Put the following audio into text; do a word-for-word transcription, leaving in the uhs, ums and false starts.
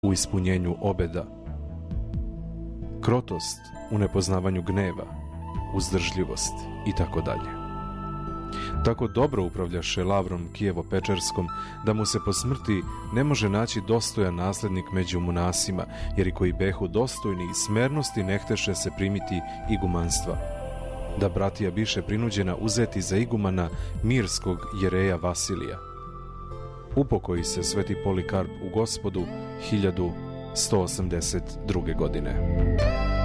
u ispunjenju obeda, krotost u nepoznavanju gneva, uzdržljivost i tako dalje. Tako dobro upravljaše Lavrom Kijevo-Pečerskom da mu se po smrti ne može naći dostojan naslednik među monasima, jer i koji behu dostojni i smernosti ne hteše se primiti igumanstva. Da bratija biše prinuđena uzeti za igumana mirskog jereja Vasilija. Upokoji se sveti Polikarp u Gospodu hiljadu sto osamdeset druge godine.